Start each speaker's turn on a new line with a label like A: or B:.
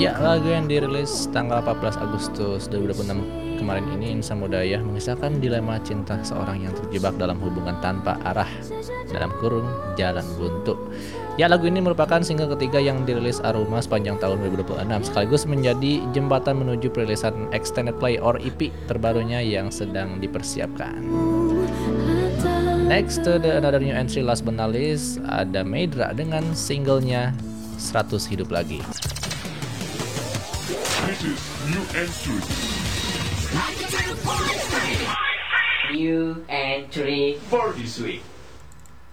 A: Ya, lagu yang dirilis tanggal 14 Agustus 2026 kemarin ini, Insan Modaya mengisahkan dilema cinta seorang yang terjebak dalam hubungan tanpa arah (jalan buntu). Ya, lagu ini merupakan single ketiga yang dirilis Aruma sepanjang tahun 2026, sekaligus menjadi jembatan menuju perilisan Extended Play or EP terbarunya yang sedang dipersiapkan. Next to the another new entry, last but not least, ada Meidra dengan singlenya 100 Hidup Lagi.
B: This is new entry.
C: New entry
B: For this week.